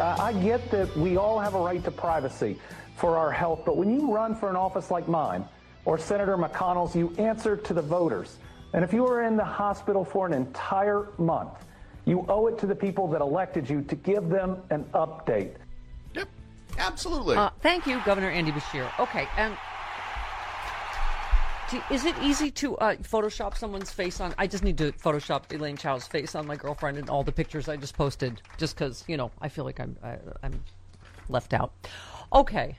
I get that we all have a right to privacy for our health, but when you run for an office like mine or Senator McConnell's, you answer to the voters. And if you were in the hospital for an entire month, you owe it to the people that elected you to give them an update. Yep, absolutely. Thank you, Governor Andy Beshear. Okay, and is it easy to Photoshop someone's face on? I just need to Photoshop Elaine Chao's face on my girlfriend and all the pictures I just posted, just because, you know, I feel like I'm left out. Okay.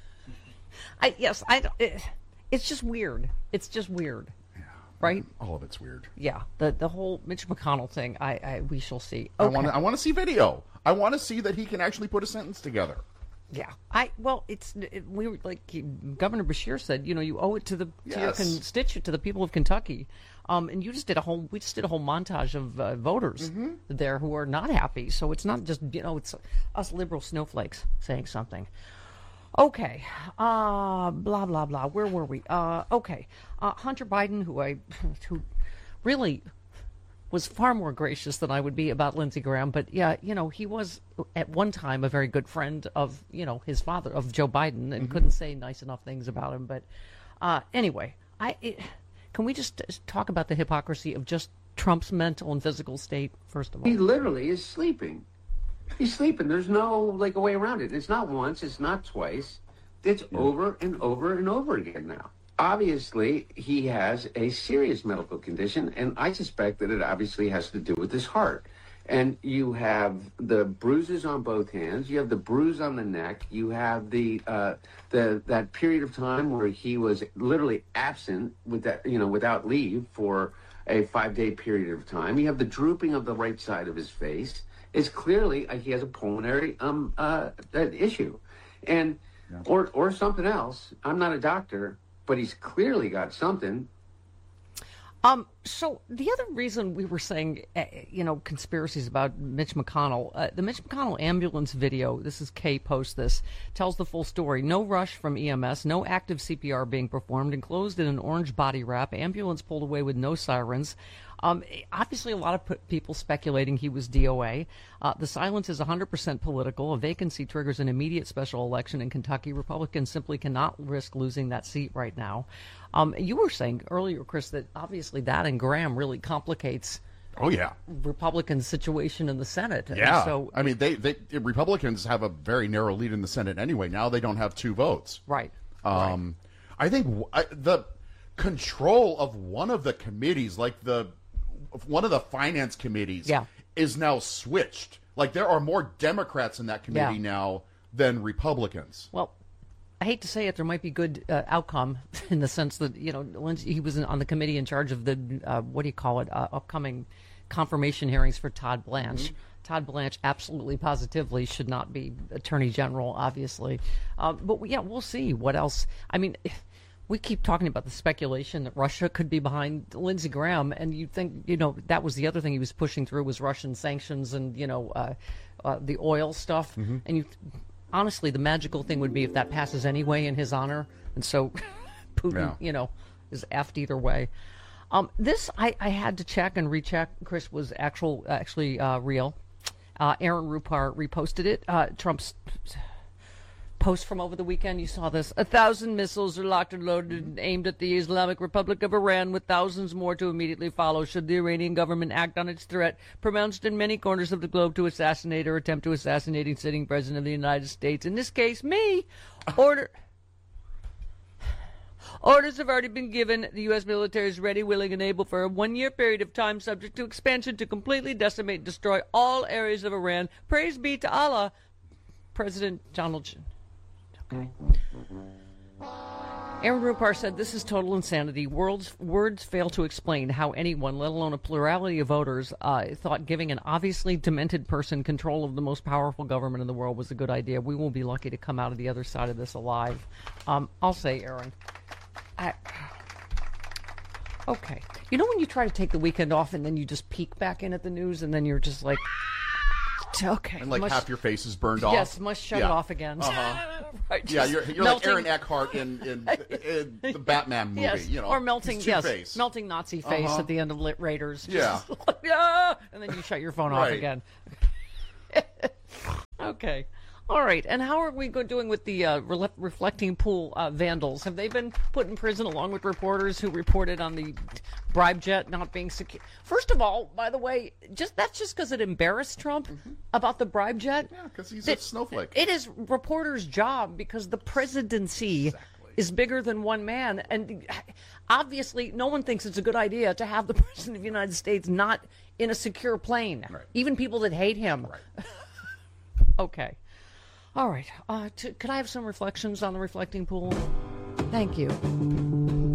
It's just weird. It's just weird. Right? All of it's weird. Yeah, the whole Mitch McConnell thing. We shall see. Okay. I want to see video. I want to see that he can actually put a sentence together. Yeah. We were like Governor Beshear said. You know, you owe it to to your constituent, to the people of Kentucky. And we just did a whole montage of voters there who are not happy. So it's not just, you know, it's us liberal snowflakes saying something. Okay, blah, blah, blah. Where were we? Okay, Hunter Biden, who really was far more gracious than I would be about Lindsey Graham. But yeah, you know, he was at one time a very good friend of, you know, his father, of Joe Biden, and couldn't say nice enough things about him. But anyway, can we just talk about the hypocrisy of just Trump's mental and physical state, first of all? He literally is sleeping. He's sleeping. There's no a way around it. It's not once. It's not twice. It's over and over and over again now. Obviously, he has a serious medical condition, and I suspect that it obviously has to do with his heart. And you have the bruises on both hands. You have the bruise on the neck. You have that period of time where he was literally absent without leave for a 5-day period of time. You have the drooping of the right side of his face. It's clearly he has a pulmonary issue, and or something else. I'm not a doctor, but he's clearly got something. So the other reason we were saying, conspiracies about Mitch McConnell, the Mitch McConnell ambulance video, this is Kay posts this, tells the full story. No rush from EMS, no active CPR being performed, enclosed in an orange body wrap, ambulance pulled away with no sirens. Obviously, a lot of people speculating he was DOA. The silence is 100% political. A vacancy triggers an immediate special election in Kentucky. Republicans simply cannot risk losing that seat right now. You were saying earlier, Chris, that obviously that and Graham really complicates Republican situation in the Senate. Yeah. So, I mean, they Republicans have a very narrow lead in the Senate anyway. Now they don't have 2 votes. Right. I think the control of one of the committees, like one of the finance committees, is now switched. Like, there are more Democrats in that committee now than Republicans. Well, I hate to say it, there might be good outcome in the sense that, Lindsey, he was on the committee in charge of the, upcoming confirmation hearings for Todd Blanche. Mm-hmm. Todd Blanche absolutely, positively should not be Attorney General, obviously. But, we'll see what else. I mean, we keep talking about the speculation that Russia could be behind Lindsey Graham, and you think, that was the other thing he was pushing through was Russian sanctions and, the oil stuff. Mm-hmm. And honestly, the magical thing would be if that passes anyway in his honor. And so Putin, is effed either way. This, I had to check and recheck, Chris, was actually real. Aaron Rupar reposted it. Trump's post from over the weekend, you saw this. 1,000 missiles are locked and loaded and aimed at the Islamic Republic of Iran, with thousands more to immediately follow should the Iranian government act on its threat, pronounced in many corners of the globe to assassinate or attempt to assassinate a sitting president of the United States. In this case, me. Orders have already been given. The U.S. military is ready, willing, and able for a 1-year period of time, subject to expansion, to completely decimate and destroy all areas of Iran. Praise be to Allah. President Donald Trump. Okay. Aaron Rupar said, "This is total insanity. Words fail to explain how anyone, let alone a plurality of voters, thought giving an obviously demented person control of the most powerful government in the world was a good idea. We will be lucky to come out of the other side of this alive." I'll say, Aaron, okay. You know when you try to take the weekend off and then you just peek back in at the news and then you're just like, okay. And half your face is burned off. Yes, must shut it off again. Right, yeah, you're like Aaron Eckhart in the Batman movie. Yes, or melting Nazi face at the end of Lit Raiders. Yeah. And then you shut your phone off again. Okay. Okay. All right. And how are we doing with the reflecting pool vandals? Have they been put in prison along with reporters who reported on the bribe jet not being secure? First of all, by the way, that's just because it embarrassed Trump about the bribe jet. Yeah, because he's a snowflake. It is reporters' job because the presidency is bigger than one man. And obviously, no one thinks it's a good idea to have the president of the United States not in a secure plane. Right. Even people that hate him. Right. Okay. All right. Could I have some reflections on the reflecting pool? Thank you.